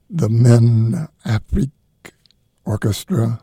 the Men Afrique Orchestra.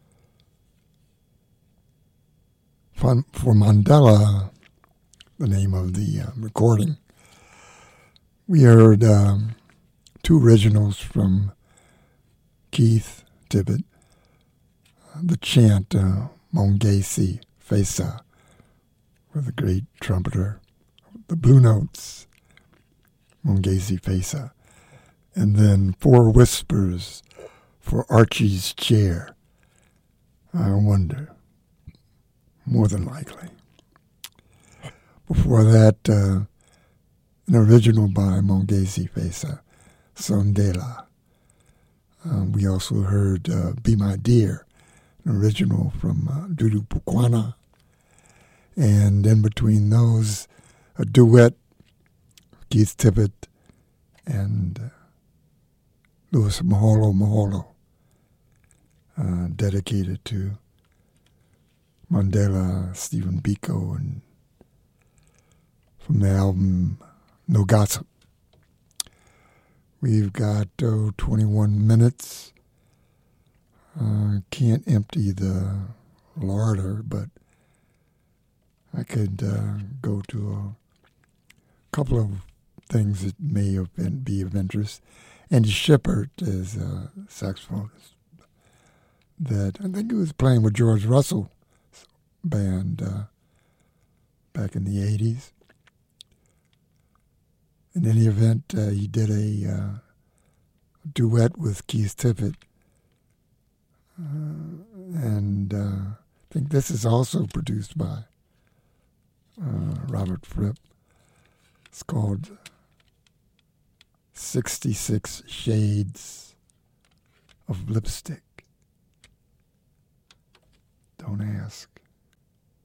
For Mandela, the name of the recording, we heard two originals from Keith Tippett, the chant Mongesi Fesa, for the great trumpeter, the Blue Notes, Mongesi Fesa, and then Four Whispers for Archie's Chair. I wonder, more than likely. Before that, an original by Mongesi Fesa, Sondela. We also heard Be My Dear, an original from Dudu Pukwana. And in between those, a duet, Keith Tippett and Louis Maholo, dedicated to Mandela, Stephen Biko, and from the album No Gossip. We've got 21 minutes. Can't empty the larder, but I could go to a couple of things that may be of interest. Andy Shippert is a saxophonist that I think he was playing with George Russell band back in the 80s. In any event, he did a duet with Keith Tippett. And I think this is also produced by Robert Fripp. It's called 66 Shades of Lipstick. Don't ask.